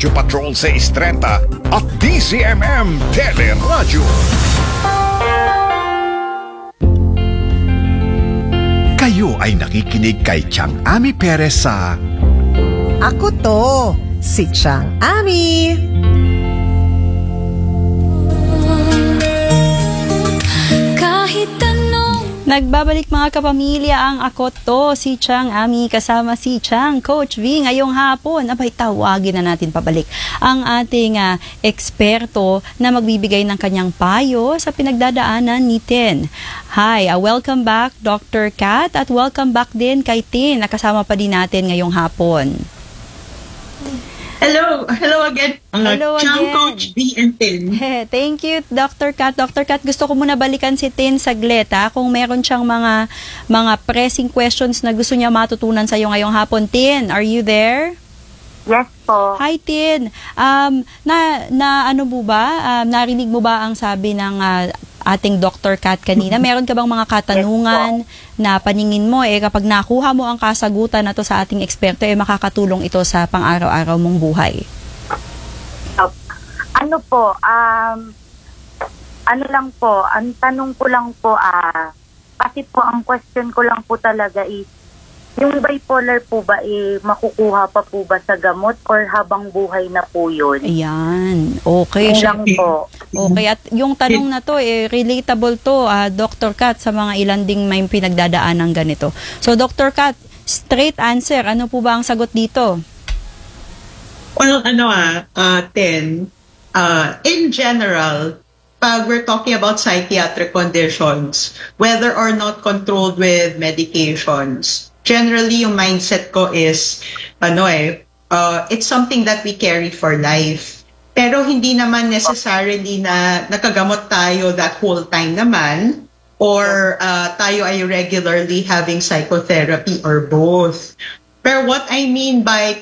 Radyo Patrol 630 at DCMM Teleradyo. Kayo ay nakikinig kay Chang Ami Perez sa Ako to, si Chang Ami. Nagbabalik mga kapamilya ang Ako to, si Chang Ami, kasama si Chang, Coach V. Ngayong hapon, abay tawagin na natin pabalik ang ating eksperto na magbibigay ng kanyang payo sa pinagdadaanan ni Tin. Hi, welcome back Dr. Kat at welcome back din kay Tin, nakasama pa din natin ngayong hapon. Hello again. Hello Chang, again. Coach B and Tin. Thank you, Dr. Kat. Dr. Kat, gusto ko muna balikan si Tin saglit, kung meron siyang mga pressing questions na gusto niya matutunan sa iyo ngayong hapon. Tin, are you there? Yes po. Hi, Tin. Narinig mo ba ang sabi ng ating Dr. Kat kanina? Meron ka bang mga katanungan na paningin mo, kapag nakuha mo ang kasagutan na to sa ating eksperto, makakatulong ito sa pang-araw-araw mong buhay? Ano po, ang tanong ko lang po, kasi po ang question ko lang po talaga is, yung bipolar po ba, makukuha pa po ba sa gamot or habang buhay na po yun? Ayan. Okay. Yun lang po. Okay. At yung tanong na to, relatable to, Dr. Kat, sa mga ilan ding may pinagdadaan ng ganito. So, Dr. Kat, straight answer. Ano po ba ang sagot dito? Well, Tin, in general, pag we're talking about psychiatric conditions, whether or not controlled with medications, generally, yung mindset ko is, it's something that we carry for life. Pero hindi naman necessarily na nakagamot tayo that whole time naman, or tayo ay regularly having psychotherapy or both. Pero what I mean by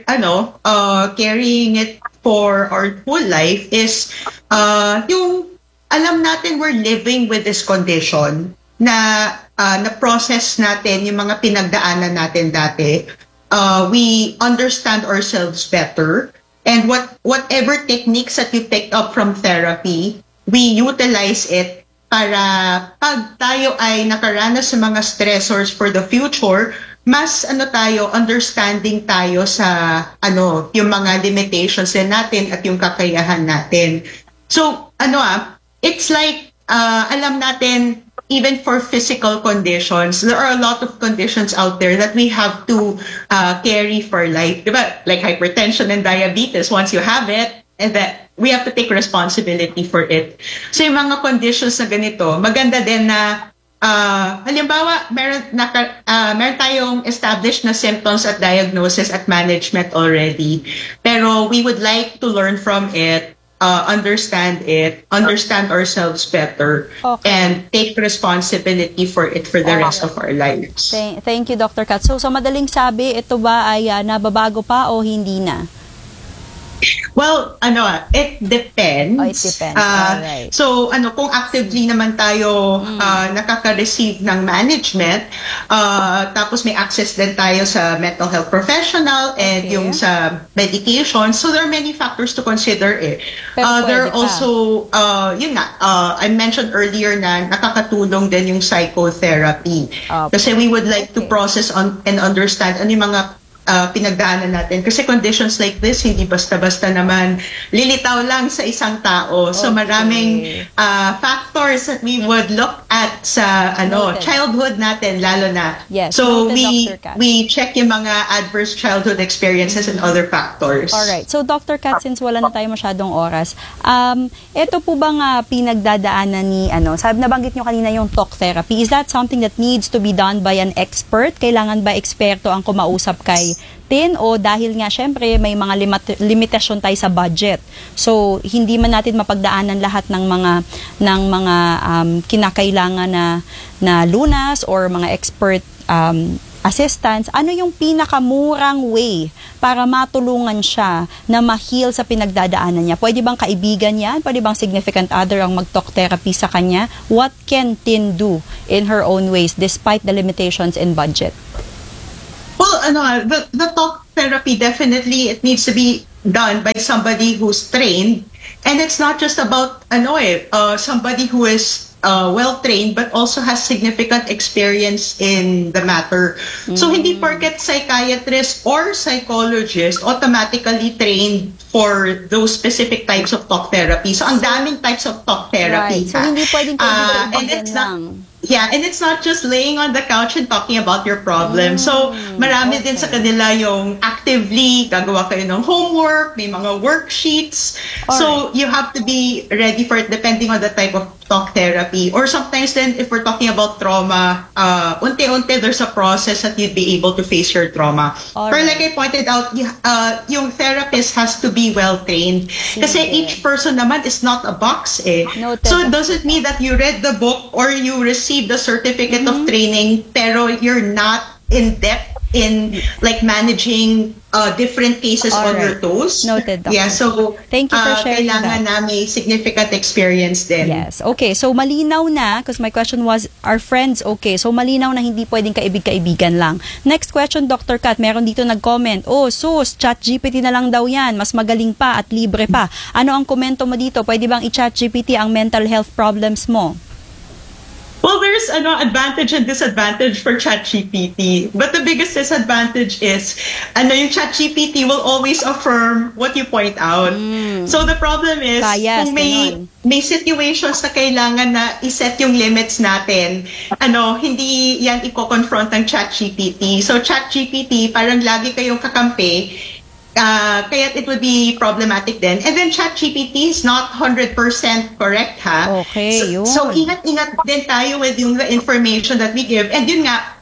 carrying it for our whole life is yung alam natin we're living with this condition na na-process natin yung mga pinagdaanan natin dati. We understand ourselves better, and whatever techniques that you picked up from therapy, we utilize it para pag tayo ay nakaranas sa mga stressors for the future, mas understanding tayo sa yung mga limitations din natin at yung kakayahan natin. So it's like alam natin, even for physical conditions, there are a lot of conditions out there that we have to carry for life. Diba? Like hypertension and diabetes, once you have it, and that we have to take responsibility for it. So yung mga conditions na ganito, maganda din na halimbawa, meron tayong established na symptoms at diagnosis at management already. Pero we would like to learn from it, understand ourselves better, and take responsibility for it for the rest of our lives. Thank you, Dr. Kat. So madaling sabi, ito ba ay nababago pa o hindi na? Well, it depends. It depends. Alright. So, kung actively naman tayo nakaka-receive ng management, tapos may access din tayo sa mental health professional and yung sa medication. So, there are many factors to consider. There are also, I mentioned earlier na nakakatulong din yung psychotherapy. Kasi we would like to process and understand ano yung mga pinagdaanan natin. Kasi conditions like this, hindi basta-basta naman lilitaw lang sa isang tao. So maraming factors that we would look at sa childhood natin, lalo na. Yes, so noted, we check yung mga adverse childhood experiences and other factors. Alright. So Dr. Kat, since wala na tayo masyadong oras, ito po bang pinagdadaanan ni, nabanggit nyo kanina yung talk therapy, is that something that needs to be done by an expert? Kailangan ba eksperto ang kumausap kay Tin, o dahil nga syempre may mga limitasyon tayo sa budget, so hindi man natin mapagdaanan lahat ng mga kinakailangan na lunas or mga expert assistance? Ano yung pinakamurang way para matulungan siya na ma-heal sa pinagdadaanan niya? Pwede bang kaibigan yan? Pwede bang significant other ang mag-talk therapy sa kanya? What can Tin do in her own ways despite the limitations in budget? Well, the talk therapy, definitely it needs to be done by somebody who's trained, and it's not just about somebody who is well trained but also has significant experience in the matter. So hindi porket psychiatrist or psychologist automatically trained for those specific types of talk therapy. So ang daming types of talk therapy. Right. So hindi pwedeng and it's not, and it's not just laying on the couch and talking about your problem. So, marami din sa kanila yung actively gagawa kayo ng homework, may mga worksheets. So, you have to be ready for it depending on the type of talk therapy. Or sometimes then, if we're talking about trauma, unti-unti there's a process that you'd be able to face your trauma. But like I pointed out, yung therapist has to be well-trained. Kasi each person naman is not a box eh. Noted. So, it doesn't mean that you read the book or you received the certificate of training pero you're not in depth in like managing different cases on your toes. Noted, Doctor. Yeah, so thank you for sharing kailangan that. na may significant experience din. Yes. Okay. So, malinaw na, because my question was, are friends okay? So, malinaw na hindi pwedeng kaibig-kaibigan lang. Next question, Dr. Kat. Meron dito nag-comment, sus, ChatGPT na lang daw yan. Mas magaling pa at libre pa. Ano ang komento mo dito? Pwede bang i-ChatGPT ang mental health problems mo? Well, there's advantage and disadvantage for ChatGPT. But the biggest disadvantage is yung ChatGPT will always affirm what you point out. So the problem is Bias, kung may situations na kailangan na iset yung limits natin, hindi yan i-confront ng ChatGPT. So ChatGPT parang lagi kayong kakampi. Kaya it would be problematic then. And then ChatGPT is not 100% correct, ha? Okay, yun. So ingat-ingat din tayo with yung the information that we give. And yun nga,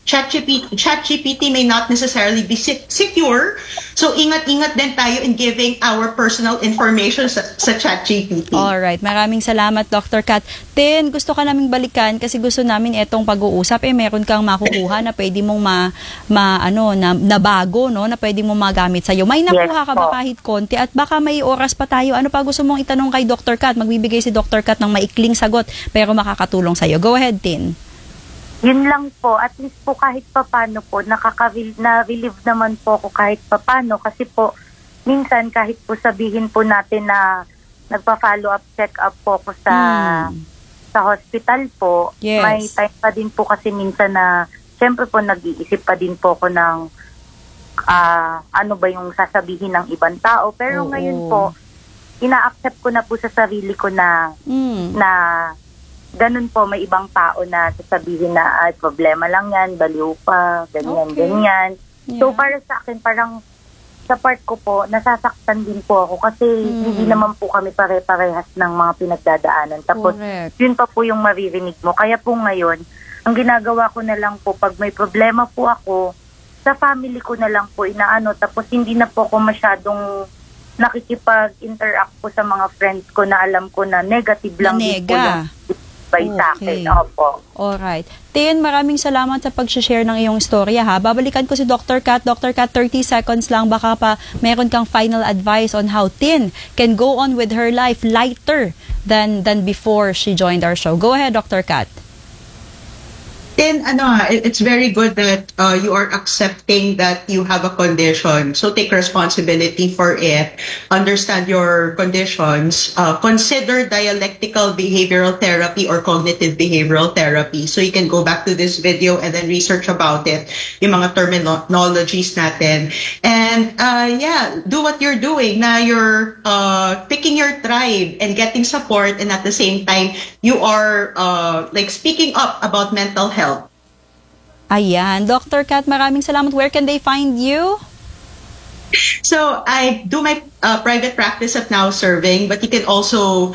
ChatGPT may not necessarily be secure. So ingat-ingat din tayo in giving our personal information sa ChatGPT. Alright, maraming salamat, Dr. Kat. Gusto ka naming balikan kasi gusto namin itong pag-uusap. Meron kang makukuha na pwede mong na bago, no? Na pwede mong magamit sa'yo. May nakuha ka ba kahit konti? At baka may oras pa tayo. Ano pa gusto mong itanong kay Dr. Kat? Magbibigay si Dr. Kat ng maikling sagot pero makakatulong sa'yo. Go ahead, Tin. Yun lang po, at least po kahit papano po, na-relieve naman po ako kahit papano kasi po, minsan kahit po sabihin po natin na nagpa-follow up, check up po ako sa hospital po, Yes. may time pa din po kasi minsan na, syempre po nag-iisip pa din po ako ng ano ba yung sasabihin ng ibang tao, pero ngayon po, ina-accept ko na po sa sarili ko na ganun po, may ibang tao na sasabihin na problema lang yan, baliw pa, ganyan. Yeah. So para sa akin, parang sa part ko po, nasasaktan din po ako kasi hindi naman po kami pare-parehas ng mga pinagdadaanan. Tapos yun pa po yung maririnig mo. Kaya po ngayon, ang ginagawa ko na lang po, pag may problema po ako, sa family ko na lang po inaano, tapos hindi na po ako masyadong nakikipag-interact po sa mga friends ko na alam ko na negative lang din po yung sa akin. Opo. Alright. Tin, maraming salamat sa pag-share ng iyong istorya, ha. Babalikan ko si Dr. Kat. Dr. Kat, 30 seconds lang. Baka pa meron kang final advice on how Tin can go on with her life lighter than before she joined our show. Go ahead, Dr. Kat. Then, it's very good that you are accepting that you have a condition. So take responsibility for it. Understand your conditions. Consider dialectical behavioral therapy or cognitive behavioral therapy. So you can go back to this video and then research about it. Yung mga terminologies natin. And do what you're doing. Na you're picking your tribe and getting support, and at the same time, you are speaking up about mental health. Ayan. Dr. Kat, maraming salamat. Where can they find you? So I do my private practice at Now Serving, but you can also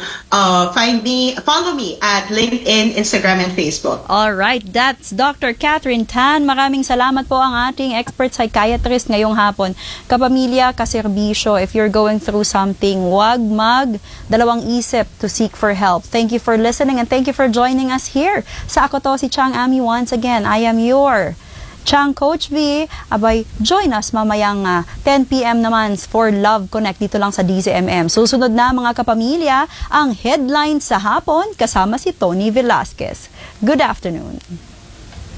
follow me at LinkedIn, Instagram, and Facebook. All right, that's Dr. Catherine Tan. Maraming salamat po ang ating expert psychiatrist ngayong hapon. Kapamilya, kaserbisyo, if you're going through something, wag dalawang isip to seek for help. Thank you for listening and thank you for joining us here. Sa ako to si Chang Ami once again. I am your Chang Coach V. Abay, join us mamayang 10 p.m. naman for Love Connect dito lang sa DZMM. Susunod na mga kapamilya, ang headline sa hapon kasama si Tony Velasquez. Good afternoon.